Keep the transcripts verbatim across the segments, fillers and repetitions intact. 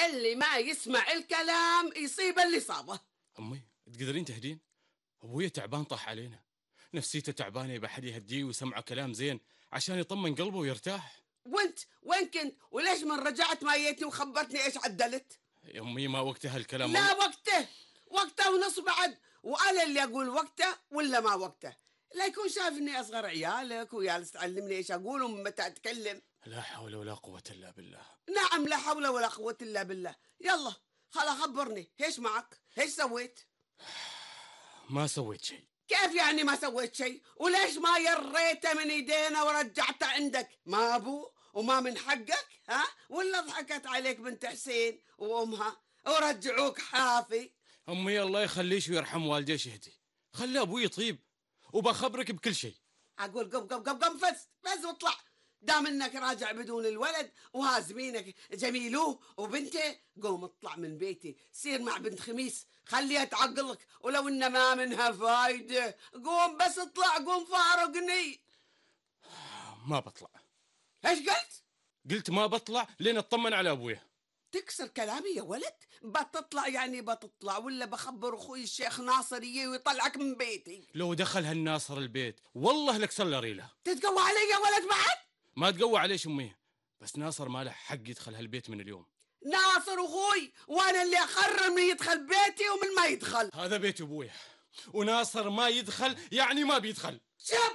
اللي ما يسمع الكلام يصيب اللي صابه. أمي تقدرين تهدين؟ أبويا تعبان طاح علينا، نفسيته تعبانة، يبقى حد يهديه ويسمعه كلام زين عشان يطمن قلبه ويرتاح. وانت وين كنت؟ وليش من رجعت ما جيتني وخبرتني ايش عدلت؟ يا أمي ما وقتها الكلام. لا وقته، وقته ونص بعد، وأنا اللي أقول وقته ولا ما وقته. لا يكون شافني أصغر عيالك وجالس تعلمني إيش أقول ومن متى أتكلم. لا حول ولا قوة إلا بالله. نعم لا حول ولا قوة إلا بالله. يلا خلا خبرني، ايش معك؟ ايش سويت؟ ما سويت شيء. كيف يعني ما سويت شيء؟ وليش ما يريته من ايدينا ورجعته عندك؟ ما ابو وما من حقك ها؟ ولا ضحكت عليك بنت حسين وامها ورجعوك حافي؟ أمي الله يخليش ويرحم والديش يهدي، خلي أبوي يطيب وبخبرك بكل شيء. أقول قم قم قم قم فز فز واطلع، دام انك راجع بدون الولد وهازمينك جميلوه وبنته، قوم اطلع من بيتي، سير مع بنت خميس خليها تعقلك، ولو ان ما منها فايدة. قوم بس اطلع، قوم فارقني. ما بطلع. ايش قلت؟ قلت ما بطلع لين اطمن على أبويا. تكسر كلامي يا ولد؟ بتطلع يعني بتطلع، ولا بخبر اخوي الشيخ ناصر يجي ويطلعك من بيتي؟ لو دخل هالناصر البيت والله لك صلى ريله. تتقوى علي يا ولد بعد؟ ما تقوى عليش أمي، بس ناصر ما له حق يدخل هالبيت من اليوم. ناصر اخوي، وانا اللي اقرر من يدخل بيتي ومن ما يدخل. هذا بيت ابويا، وناصر ما يدخل يعني ما بيدخل. شب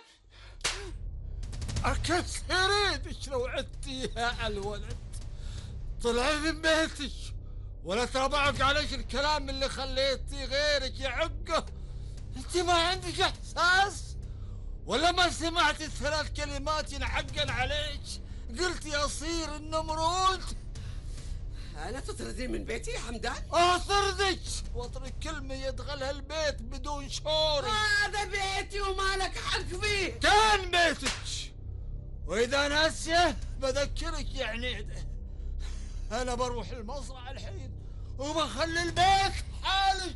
أكسر يدك لو عدتيها الولد، طلعي من بيتك ولا تربعك عليك الكلام اللي خليتي غيرك يعقه. انت ما عندك احساس ولا ما سمعتي الثلاث كلمات ينعقل عليك؟ قلتي اصير النمرود. انا تطردين من بيتي يا حمدان؟ اطردك واطرد كلمه يدخل هالبيت بدون شعوري. هذا بيتي وما لك حق فيه. كان بيتك، واذا ناسيه بذكرك يعني انا بروح المزرعه الحين وبخلي البيت حالك.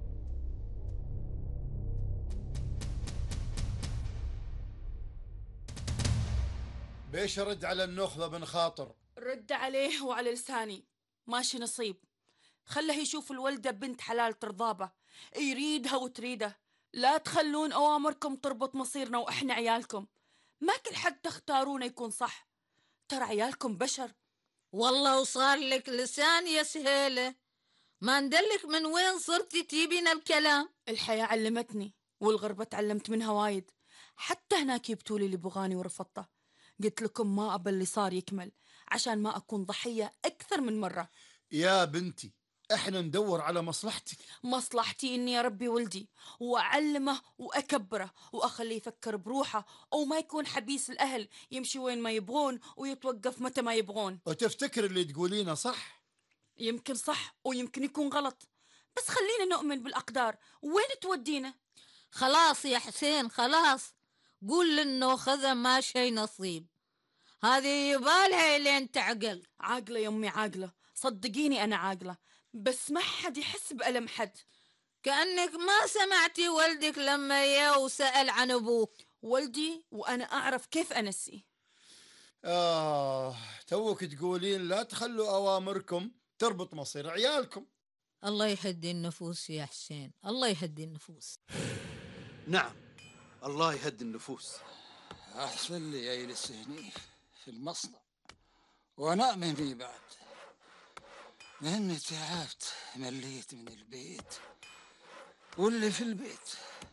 بيش رد على النخبة بن خاطر؟ رد عليه وعلى لساني، ماشي نصيب. خله يشوف الولدة بنت حلال ترضابه، يريدها وتريده. لا تخلون أوامركم تربط مصيرنا وإحنا عيالكم. ما كل حد تختارونه يكون صح، ترى عيالكم بشر. والله وصار لك لسان يا سهيلة، ما ندلك من وين صرتي تجيبين الكلام. الحياة علمتني والغربة تعلمت منها وايد. حتى هناك يبتولي اللي بغاني ورفضته. قلت لكم ما أبى اللي صار يكمل عشان ما أكون ضحية أكثر من مرة. يا بنتي احنا ندور على مصلحتك. مصلحتي إني أربي ولدي وأعلمه وأكبره وأخليه يفكر بروحه، أو ما يكون حبيس الأهل يمشي وين ما يبغون ويتوقف متى ما يبغون. وتفتكر اللي تقولينه صح؟ يمكن صح ويمكن يكون غلط، بس خلينا نؤمن بالأقدار. وين تودينا؟ خلاص يا حسين خلاص، قول لأنه خذ ما شي نصيب. هذه يبالها لين تعقل. عاقلة يا أمي عاقلة، صدقيني أنا عاقلة، بس ما حد يحس بألم حد. كأنك ما سمعتي ولدك لما يا وسأل عن أبوه. ولدي وأنا أعرف كيف أنسي. آه توك تقولين لا تخلوا أوامركم تربط مصير عيالكم. الله يهدي النفوس يا حسين، الله يهدي النفوس. نعم الله يهدي النفوس. أحسن لي أجلس هني في المصنع وأنام هني بعد، لأني تعبت مليت من البيت واللي في البيت.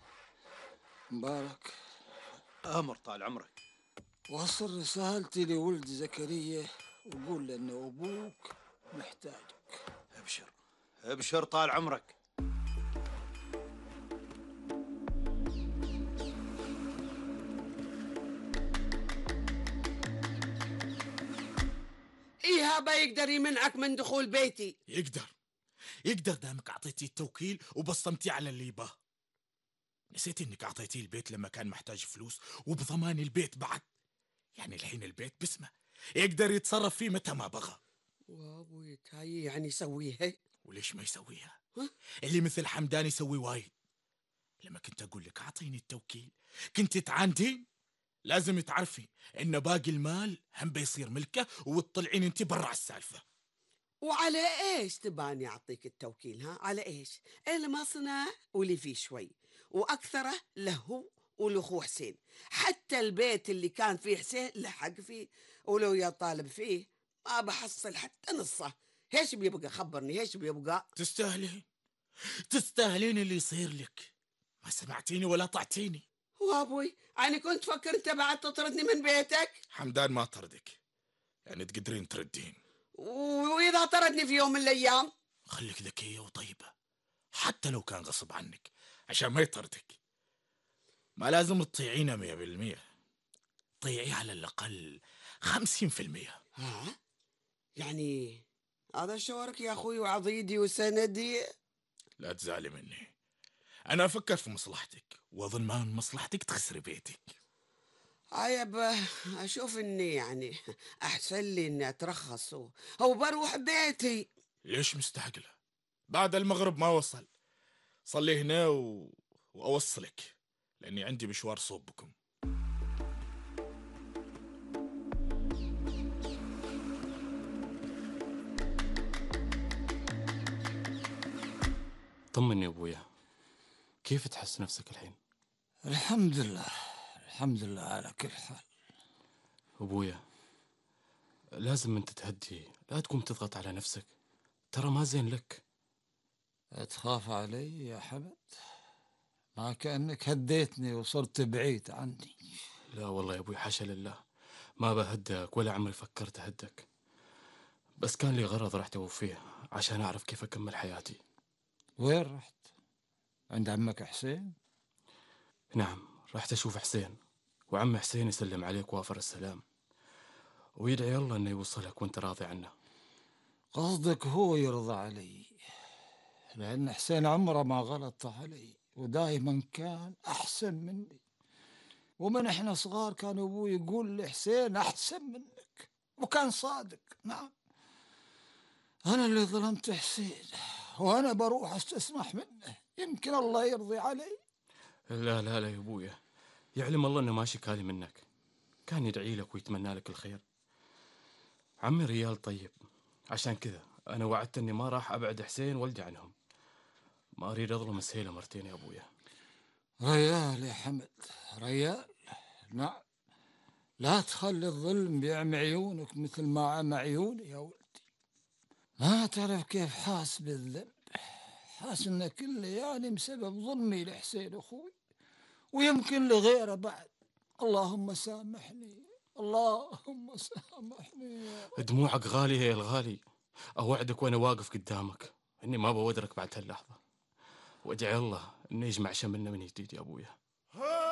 مبارك أمر طال عمرك. وصل رسالتي لولد زكريا وقول له إن أبوك محتاجك. ابشر ابشر طال عمرك. إيهابا يقدر يمنعك من دخول بيتي؟ يقدر يقدر دامك أعطيتي التوكيل وبصمتي على اللي يباه. نسيتي إنك أعطيتي البيت لما كان محتاج فلوس وبضمان البيت بعد. يعني الحين البيت باسمه، يقدر يتصرف فيه متى ما بغى. وابوي هاي يعني يسويها؟ وليش ما يسويها؟ اللي مثل حمدان يسوي وايد. لما كنت أقول لك أعطيني التوكيل كنت تعاندين. لازم تعرفي إن باقي المال هم بيصير ملكه وتطلعين انت برا السالفة. وعلى ايش تباني اعطيك التوكيل؟ ها على ايش؟ المصنع واللي فيه شوي واكثره له ولاخوه حسين، حتى البيت اللي كان فيه حسين لحق فيه، ولو يا طالب فيه ما بحصل حتى نصه. ايش بيبقى؟ خبرني ايش بيبقى؟ تستاهلين تستاهلين اللي يصير لك. ما سمعتيني ولا طعتيني. وابوي انا كنت فكر انت بعد تطردني من بيتك. حمدان ما طردك، يعني تقدرين تردين. واذا طردني في يوم من الايام؟ خليك ذكية وطيبة حتى لو كان غصب عنك عشان ما يطردك. ما لازم تطيعينه مية بالمية، طيعيه على الأقل خمسين في المية. ها يعني هذا شعورك يا اخوي وعضيدي وسندي؟ لا تزعلي مني، أنا أفكر في مصلحتك وأظن ما من مصلحتك تخسري بيتك. عيب اشوف اني يعني احسن لي اني اترخص و- او بروح بيتي. ليش مستعجلة؟ بعد المغرب ما وصل، صلي هنا و... وأوصلك لأني عندي مشوار صوبكم. طمني يا ابويا، كيف تحس نفسك الحين؟ الحمد لله، الحمد لله على كل حال. ابويا لازم انت تهدي، لا تقوم تضغط على نفسك، ترى ما زين لك. تخاف علي يا حمد؟ ما كأنك هديتني وصرت بعيد عني. لا والله يا ابوي حاشا لله، ما بهدك ولا عمري فكرت اهدك، بس كان لي غرض رحت اوفيه عشان اعرف كيف اكمل حياتي. وين رحت؟ عند عمك حسين؟ نعم رحت اشوف حسين، وعم حسين يسلم عليك وافر السلام ويدعي الله انه يوصلك وانت راضي عنه. قصدك هو يرضى علي؟ لأن حسين عمره ما غلط علي ودائما كان أحسن مني، ومن إحنا صغار كان أبوي يقول لي حسين أحسن منك، وكان صادق. نعم أنا اللي ظلمت حسين، وأنا بروح استسمح منه، يمكن الله يرضي علي. لا لا لا يا ابويا، يعلم الله انه ما شكالي منك، كان يدعي لك ويتمنى لك الخير. عمي ريال طيب، عشان كذا انا وعدت اني ما راح ابعد حسين ولدي عنهم، ما اريد اظلم السهيله مرتين يا ابويا. ريال يا حمد، ريال. نعم، لا تخلي الظلم يعمي عيونك مثل ما عمى عيوني يا ولدي. ما تعرف كيف حاس بالذنب، حاس ان كل يعني بسبب ظلمي لحسين اخوي، ويمكن لغيره بعد. اللهم سامحني، اللهم سامحني. دموعك غالية يا الغالي، اوعدك وانا واقف قدامك اني ما بودرك بعد هاللحظه، وادعي الله انه يجمع شملنا من جديد يا ابويا.